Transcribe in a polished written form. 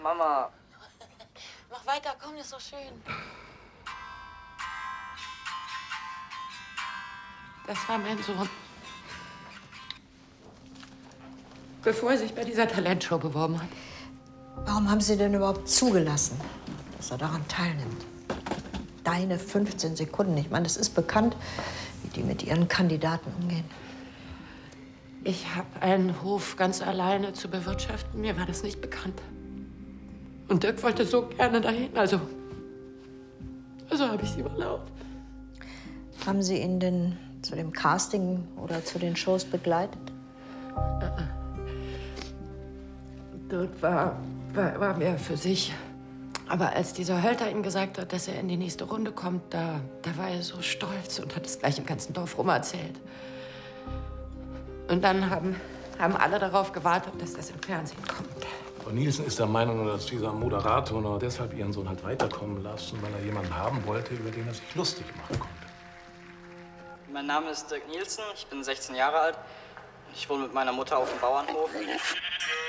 Mama. Mach weiter, komm, das ist so schön. Das war mein Sohn. Bevor er sich bei dieser Talentshow beworben hat. Warum haben Sie denn überhaupt zugelassen, dass er daran teilnimmt? Deine 15 Sekunden. Ich meine, es ist bekannt, wie die mit ihren Kandidaten umgehen. Ich habe einen Hof ganz alleine zu bewirtschaften. Mir war das nicht bekannt. Und Dirk wollte so gerne dahin, also habe ich es ihm erlaubt. Haben Sie ihn denn zu dem Casting oder zu den Shows begleitet? Dirk war mehr für sich. Aber als dieser Hölter ihm gesagt hat, dass er in die nächste Runde kommt, da war er so stolz und hat es gleich im ganzen Dorf rum erzählt. Und dann haben alle darauf gewartet, dass das im Fernsehen kommt. Frau Nielsen ist der Meinung, dass dieser Moderator nur deshalb ihren Sohn hat weiterkommen lassen, weil er jemanden haben wollte, über den er sich lustig machen konnte. Mein Name ist Dirk Nielsen, ich bin 16 Jahre alt. Ich wohne mit meiner Mutter auf dem Bauernhof.